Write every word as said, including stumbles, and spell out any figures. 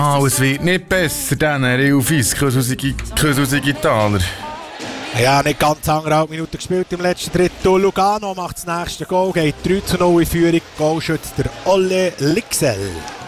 Ah, es wird nicht besser, dann Rilfis, Kösusige Taler. Ja, nicht ganz anderthalb Minuten gespielt im letzten Drittel. Lugano macht das nächste Goal, geht drei zu null in Führung. Goalschütze der Olle Lixel.